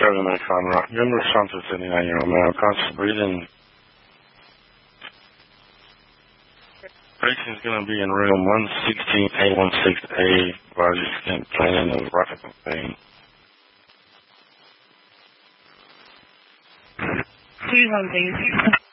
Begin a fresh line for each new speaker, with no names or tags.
Night Conroy. You're in response to 79-year-old male. Conscious breathing. Patient's going to be in room 116A16A. Body skin plane of rapid pain.
Please hold, please.